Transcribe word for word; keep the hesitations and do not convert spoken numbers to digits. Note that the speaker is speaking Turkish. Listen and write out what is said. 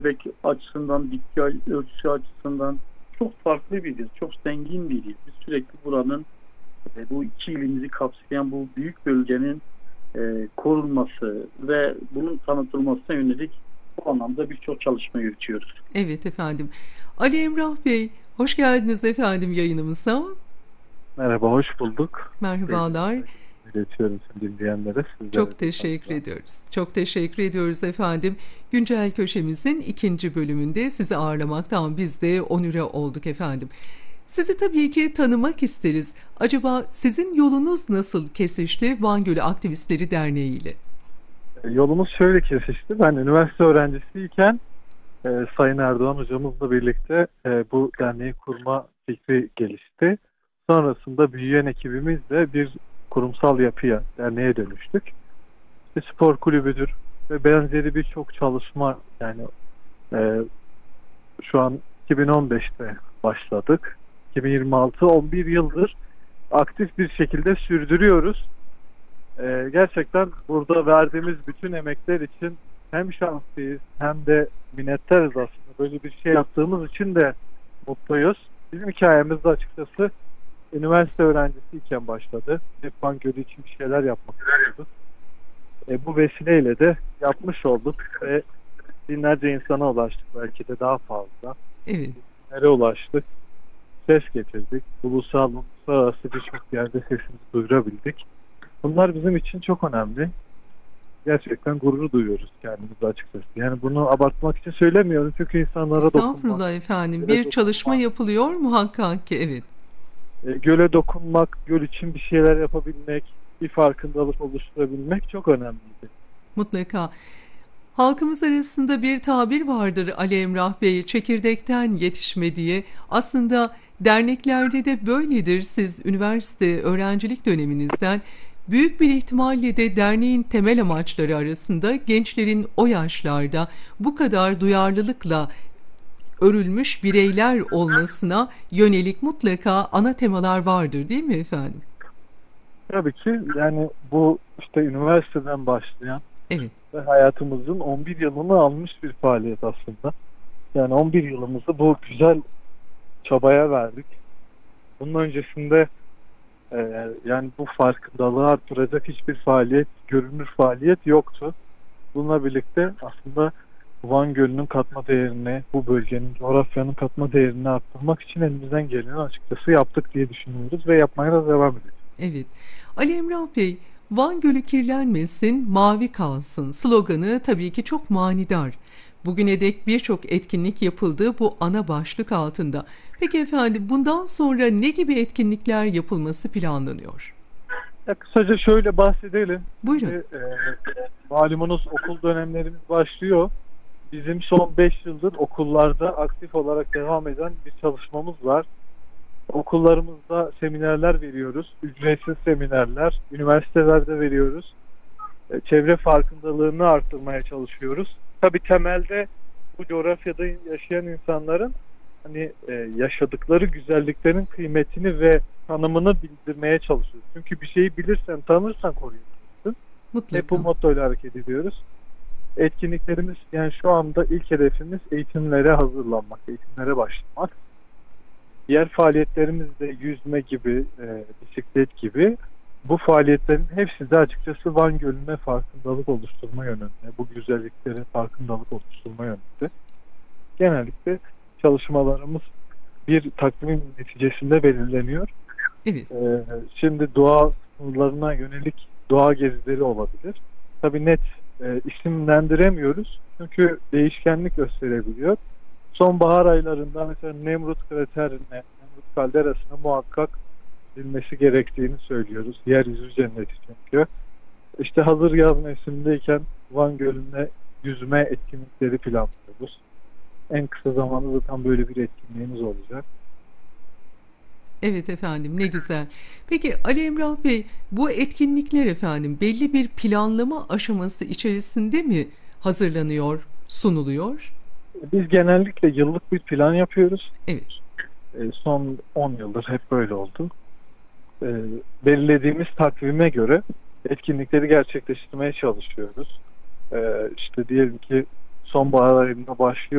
bebek açısından, bitki ölçüsü açısından çok farklı bir il, çok zengin bir il. Biz sürekli buranın, e, bu iki ilimizi kapsayan bu büyük bölgenin e, korunması ve bunun tanıtılmasına yönelik bu anlamda birçok çalışma yürütüyoruz. Evet efendim. Ali Emrah Bey, hoş geldiniz efendim yayınımıza. Merhaba, hoş bulduk. Merhabalar. İletiyorum dinleyenlere. Sizlere Çok teşekkür fazla. ediyoruz. Çok teşekkür ediyoruz efendim. Güncel Köşemizin ikinci bölümünde sizi ağırlamaktan biz de onure olduk efendim. Sizi tabii ki tanımak isteriz. Acaba sizin yolunuz nasıl kesişti Van Gölü Aktivistleri Derneği ile? Yolumuz şöyle kesişti. Ben üniversite öğrencisiyken e, Sayın Erdoğan hocamızla birlikte e, bu derneği kurma fikri gelişti. Sonrasında büyüyen ekibimizle bir kurumsal yapıya, derneğe dönüştük. İşte spor kulübüdür ve benzeri birçok çalışma, yani e, şu an iki bin on beşte başladık. iki bin yirmi altı on bir yıldır aktif bir şekilde sürdürüyoruz. Ee, gerçekten burada verdiğimiz bütün emekler için hem şanslıyız hem de minnettarız aslında. Böyle bir şey yaptığımız için de mutluyuz. Bizim hikayemiz de açıkçası üniversite öğrencisiyken başladı. Hep Van Gölü için bir şeyler yapmak istiyorduk. E, bu vesileyle de yapmış olduk ve binlerce insana ulaştık, belki de daha fazla. Evet. Nereye ulaştık? Ses getirdik. Ulusal, uluslararası birçok yerde sesimizi duyurabildik. Bunlar bizim için çok önemli. Gerçekten gurur duyuyoruz kendimize açıkçası. Yani bunu abartmak için söylemiyorum çünkü insanlara dokunmak. Estağfurullah efendim. Bir dokunmak, çalışma yapılıyor muhakkak ki, evet. E, göle dokunmak, göl için bir şeyler yapabilmek, bir farkındalık oluşturabilmek çok önemliydi. Mutlaka. Halkımız arasında bir tabir vardır Ali Emrah Bey, çekirdekten yetişme diye. Aslında derneklerde de böyledir. Siz üniversite öğrencilik döneminizden büyük bir ihtimalle de derneğin temel amaçları arasında gençlerin o yaşlarda bu kadar duyarlılıkla örülmüş bireyler olmasına yönelik mutlaka ana temalar vardır, değil mi efendim? Tabii ki yani bu işte üniversiteden başlayan, evet, ve hayatımızın on bir yılını almış bir faaliyet aslında. Yani on bir yılımızı bu güzel çabaya verdik. Bunun öncesinde e, yani bu farkındalığı artıracak hiçbir faaliyet, görünür faaliyet yoktu. Bununla birlikte aslında Van Gölü'nün katma değerini, bu bölgenin, coğrafyanın katma değerini arttırmak için elimizden geleni açıkçası yaptık diye düşünüyoruz ve yapmaya da devam edeceğiz. Evet. Ali Emrah Bey, Van Gölü kirlenmesin, mavi kalsın sloganı tabii ki çok manidar. Bugüne dek birçok etkinlik yapıldı bu ana başlık altında. Peki efendim, bundan sonra ne gibi etkinlikler yapılması planlanıyor? Ya kısaca şöyle bahsedelim. Buyurun. Şimdi, e, malumunuz okul dönemlerimiz başlıyor. Bizim son beş yıldır okullarda aktif olarak devam eden bir çalışmamız var. Okullarımızda seminerler veriyoruz. Ücretsiz seminerler. Üniversitelerde veriyoruz. E, çevre farkındalığını arttırmaya çalışıyoruz. Tabii temelde bu coğrafyada yaşayan insanların hani e, yaşadıkları güzelliklerin kıymetini ve tanımını bildirmeye çalışıyoruz. Çünkü bir şeyi bilirsen, tanırsan koruyabilirsin. Mutlaka. Hep bu mottoyla hareket ediyoruz. Etkinliklerimiz, yani şu anda ilk hedefimiz eğitimlere hazırlanmak, eğitimlere başlamak. Diğer faaliyetlerimiz de yüzme gibi, e, bisiklet gibi. Bu faaliyetlerin hepsi de açıkçası Van Gölü'ne farkındalık oluşturma yönünde, bu güzelliklere farkındalık oluşturma yönünde. Genellikle çalışmalarımız bir takvimin neticesinde belirleniyor. Evet. Ee, şimdi doğa sınırlarına yönelik doğa gezileri olabilir. Tabii net e, isimlendiremiyoruz çünkü değişkenlik gösterebiliyor. Sonbahar aylarında mesela Nemrut kraterine, Nemrut kalderasına muhakkak gidilmesi gerektiğini söylüyoruz. Yeryüzü cenneti çünkü. İşte hazır yaz mevsimindeyken Van Gölü'nde yüzme etkinlikleri planlıyoruz. En kısa zamanda da tam böyle bir etkinliğimiz olacak. Evet efendim, ne güzel. Peki Ali Emrah Bey, bu etkinlikler efendim belli bir planlama aşaması içerisinde mi hazırlanıyor, sunuluyor? Biz genellikle yıllık bir plan yapıyoruz. Evet. Son on yıldır hep böyle oldu. Belirlediğimiz takvime göre etkinlikleri gerçekleştirmeye çalışıyoruz. İşte diyelim ki sonbahar ayında başlıyor.